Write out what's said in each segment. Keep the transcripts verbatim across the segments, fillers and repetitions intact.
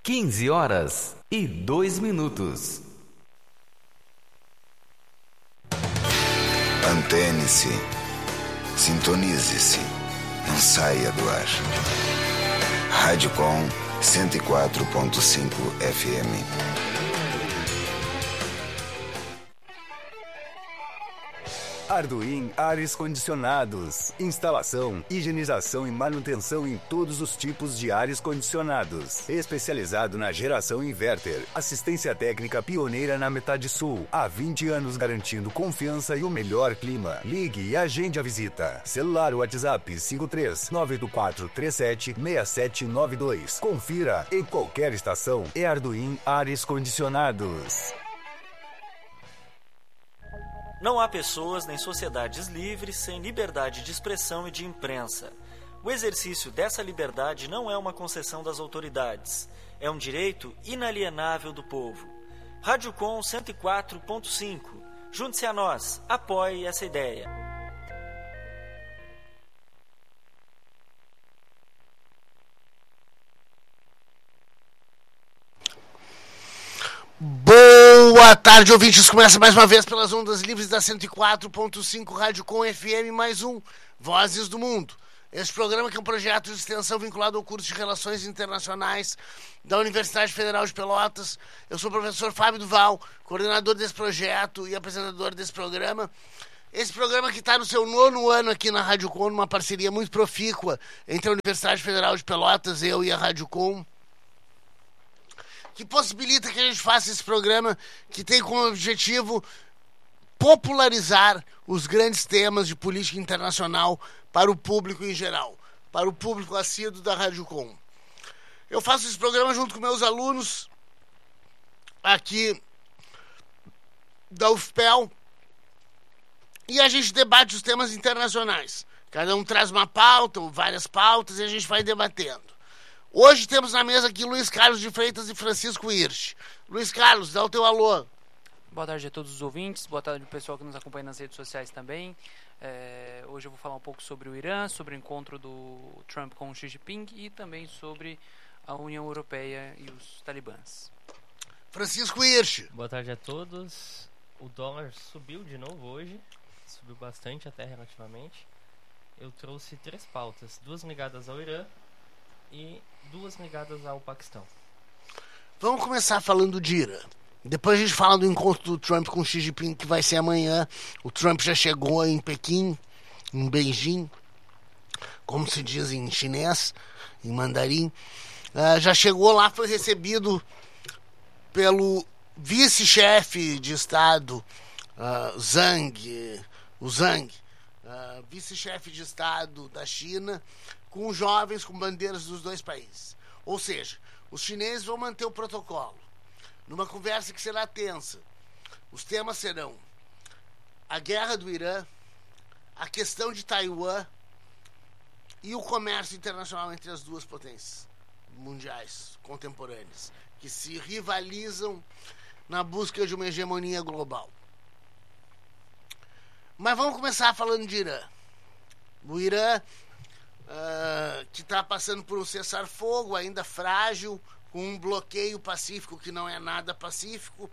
quinze horas e dois minutos. Antene-se, sintonize-se, não saia do ar. Rádio Com cento e quatro ponto cinco F M. Arduin Ares Condicionados. Instalação, higienização e manutenção em todos os tipos de ares condicionados. Especializado na geração inverter. Assistência técnica pioneira na metade sul. Há vinte anos garantindo confiança e o melhor clima. Ligue e agende a visita. Celular WhatsApp cinco três nove oito quatro três sete seis sete nove dois. Confira em qualquer estação. É Arduin Ares Condicionados. Não há pessoas nem sociedades livres sem liberdade de expressão e de imprensa. O exercício dessa liberdade não é uma concessão das autoridades. É um direito inalienável do povo. Rádio Com cento e quatro ponto cinco. Junte-se a nós. Apoie essa ideia. Boa tarde, ouvintes. Começa mais uma vez pelas ondas livres da cento e quatro ponto cinco Rádio Com F M, mais um Vozes do Mundo. Este programa que é um projeto de extensão vinculado ao curso de Relações Internacionais da Universidade Federal de Pelotas. Eu sou o professor Fábio Duval, coordenador desse projeto e apresentador desse programa. Esse programa que está no seu nono ano aqui na Rádio Com, uma parceria muito profícua entre a Universidade Federal de Pelotas, eu e a Rádio Com, que possibilita que a gente faça esse programa que tem como objetivo popularizar os grandes temas de política internacional para o público em geral, para o público assíduo da Rádio Com. Eu faço esse programa junto com meus alunos aqui da U F P E L e a gente debate os temas internacionais. Cada um traz uma pauta ou várias pautas e a gente vai debatendo. Hoje temos na mesa aqui Luiz Carlos de Freitas e Francisco Hirsch. Luiz Carlos, dá o teu alô. Boa tarde a todos os ouvintes, boa tarde ao pessoal que nos acompanha nas redes sociais também. É, hoje eu vou falar um pouco sobre o Irã, sobre o encontro do Trump com o Xi Jinping e também sobre a União Europeia e os talibãs. Francisco Hirsch. Boa tarde a todos. O dólar subiu de novo hoje, subiu bastante até relativamente. Eu trouxe três pautas, duas ligadas ao Irã e duas ligadas ao Paquistão. Vamos começar falando de Irã. Depois a gente fala do encontro do Trump com o Xi Jinping, que vai ser amanhã. O Trump já chegou em Pequim, em Beijing, como se diz em chinês, em mandarim. Uh, já chegou lá, foi recebido pelo vice-chefe de Estado, uh, Zhang, o Zhang, uh, vice-chefe de Estado da China, com jovens com bandeiras dos dois países. Ou seja, os chineses vão manter o protocolo. Numa conversa que será tensa, os temas serão a guerra do Irã, a questão de Taiwan e o comércio internacional entre as duas potências mundiais contemporâneas, que se rivalizam na busca de uma hegemonia global. Mas vamos começar falando de Irã. O Irã, Uh, que está passando por um cessar-fogo ainda frágil, com um bloqueio pacífico que não é nada pacífico.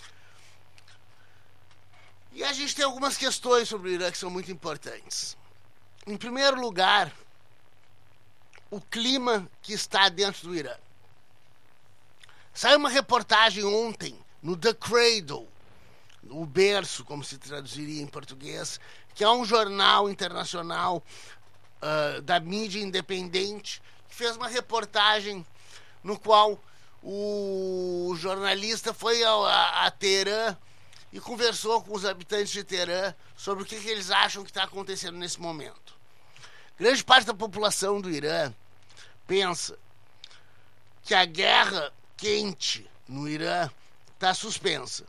E a gente tem algumas questões sobre o Irã que são muito importantes. Em primeiro lugar, o clima que está dentro do Irã. Saiu uma reportagem ontem no The Cradle, o berço, como se traduziria em português, que é um jornal internacional Uh, da mídia independente, que fez uma reportagem no qual o jornalista foi a, a, a Teherã e conversou com os habitantes de Teherã sobre o que, que eles acham que está acontecendo nesse momento. Grande parte da população do Irã pensa que a guerra quente no Irã está suspensa.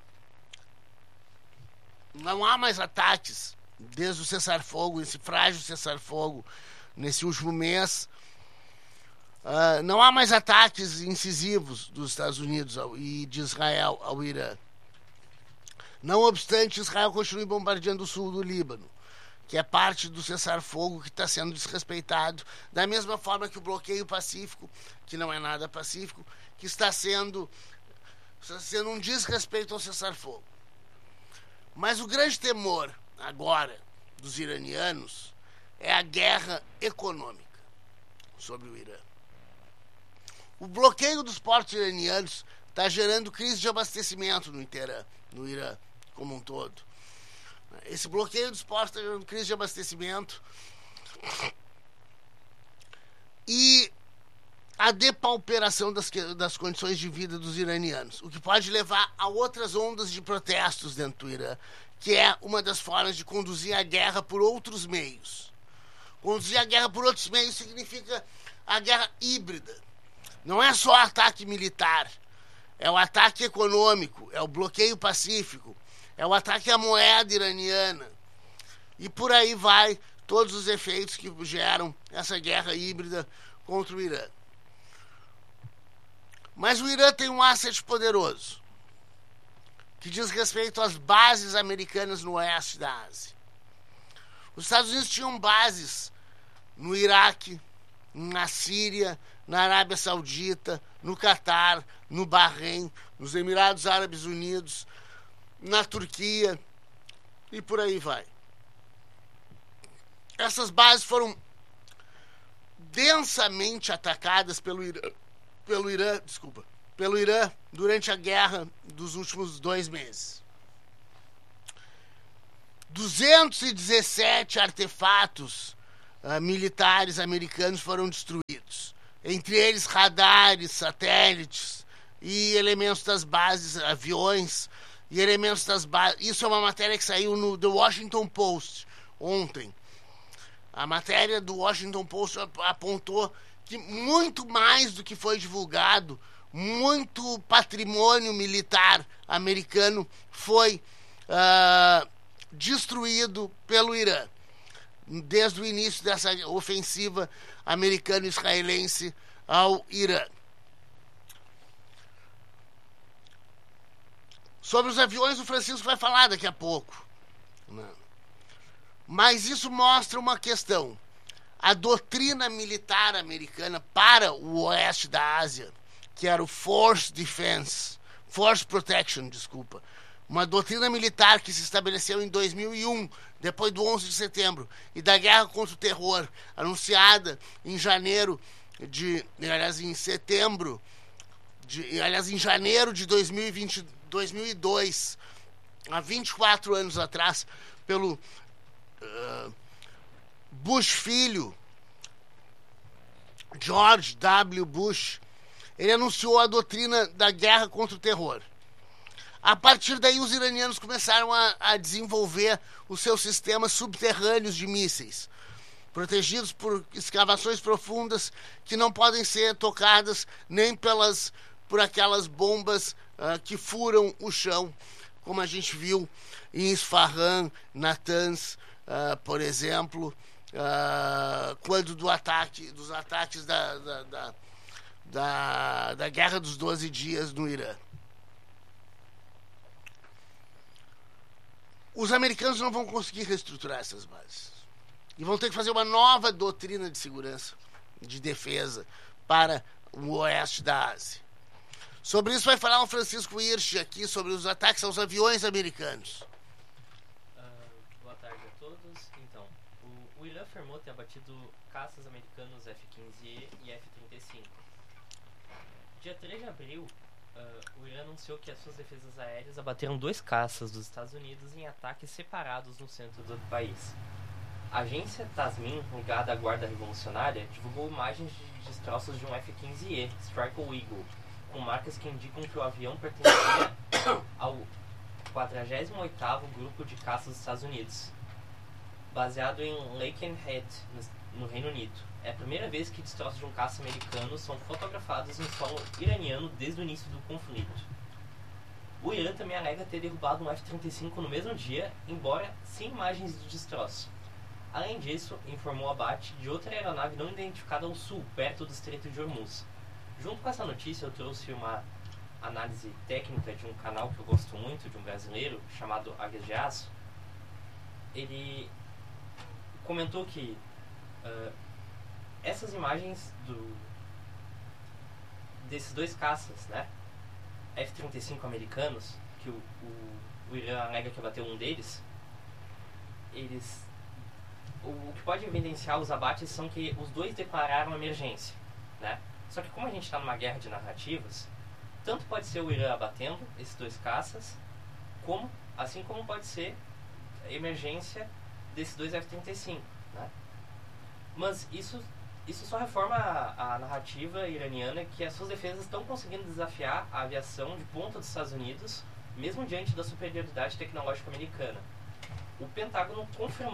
Não há mais ataques desde o cessar-fogo, esse frágil cessar-fogo, nesse último mês. Uh, não há mais ataques incisivos dos Estados Unidos ao, e de Israel ao Irã. Não obstante, Israel continua bombardeando o sul do Líbano, que é parte do cessar-fogo que está sendo desrespeitado, da mesma forma que o bloqueio pacífico, que não é nada pacífico, que está sendo, está sendo um desrespeito ao cessar-fogo. Mas o grande temor agora dos iranianos é a guerra econômica sobre o Irã. O bloqueio dos portos iranianos está gerando crise de abastecimento no Irã, no Irã como um todo. Esse bloqueio dos portos está gerando crise de abastecimento e a depauperação das, das condições de vida dos iranianos, o que pode levar a outras ondas de protestos dentro do Irã, que é uma das formas de conduzir a guerra por outros meios. Conduzir a guerra por outros meios significa a guerra híbrida. Não é só ataque militar, é o ataque econômico, é o bloqueio pacífico, é o ataque à moeda iraniana. E por aí vai todos os efeitos que geram essa guerra híbrida contra o Irã. Mas o Irã tem um asset poderoso, que diz respeito às bases americanas no oeste da Ásia. Os Estados Unidos tinham bases no Iraque, na Síria, na Arábia Saudita, no Catar, no Bahrein, nos Emirados Árabes Unidos, na Turquia e por aí vai. Essas bases foram densamente atacadas pelo Irã, pelo Irã, desculpa, pelo Irã durante a guerra dos últimos dois meses. duzentos e dezessete artefatos uh, militares americanos foram destruídos, entre eles radares, satélites e elementos das bases, aviões e elementos das bases. Isso é uma matéria que saiu no The Washington Post ontem. A matéria do Washington Post apontou que muito mais do que foi divulgado, muito patrimônio militar americano foi uh, destruído pelo Irã desde o início dessa ofensiva americano-israelense ao Irã. Sobre os aviões, o Francisco vai falar daqui a pouco. Mas isso mostra uma questão. A doutrina militar americana para o oeste da Ásia, que era o Force Defense, Force Protection, desculpa, uma doutrina militar que se estabeleceu em dois mil e um, depois do onze de setembro, e da guerra contra o terror, anunciada em janeiro de, aliás, em setembro, de, aliás, em janeiro de dois mil e vinte, dois mil e dois, há vinte e quatro anos atrás, pelo uh, Bush filho, George W. Bush. Ele anunciou a doutrina da guerra contra o terror. A partir daí, os iranianos começaram a, a desenvolver os seus sistemas subterrâneos de mísseis, protegidos por escavações profundas que não podem ser tocadas nem pelas, por aquelas bombas uh, que furam o chão, como a gente viu em Isfahan, Natanz, uh, por exemplo, uh, quando do ataque, dos ataques da, da, da, da, da Guerra dos doze Dias no Irã. Os americanos não vão conseguir reestruturar essas bases. E vão ter que fazer uma nova doutrina de segurança, de defesa, para o oeste da Ásia. Sobre isso vai falar o Francisco Hirsch aqui, sobre os ataques aos aviões americanos. Uh, boa tarde a todos. Então, o, o Irã afirmou ter abatido caças americanos F quinze E e F trinta e cinco. Dia três de abril, Uh, o Irã anunciou que as suas defesas aéreas abateram dois caças dos Estados Unidos em ataques separados no centro do país. A agência Tasmin, ligada à Guarda Revolucionária, divulgou imagens de destroços de um F quinze E Strike Eagle, com marcas que indicam que o avião pertencia ao quadragésimo oitavo Grupo de Caça dos Estados Unidos, baseado em Lakenhead, no Reino Unido. É a primeira vez que destroços de um caça americano são fotografados em solo iraniano desde o início do conflito. O Irã também alega ter derrubado um F trinta e cinco no mesmo dia, embora sem imagens de destroço. Além disso, informou o abate de outra aeronave não identificada ao sul, perto do Estreito de Hormuz. Junto com essa notícia, eu trouxe uma análise técnica de um canal que eu gosto muito, de um brasileiro, chamado Águias de Aço. Ele comentou que uh, essas imagens do, desses dois caças, né, F trinta e cinco americanos, que o, o, o Irã alega que abateu um deles, eles, o, o que pode evidenciar os abates são que os dois declararam emergência, né? Só que como a gente está numa guerra de narrativas, tanto pode ser o Irã abatendo esses dois caças, como, assim como pode ser a emergência desses dois F trinta e cinco, né? Mas isso, isso só reforma a, a narrativa iraniana que as suas defesas estão conseguindo desafiar a aviação de ponta dos Estados Unidos, mesmo diante da superioridade tecnológica americana. O Pentágono confirmou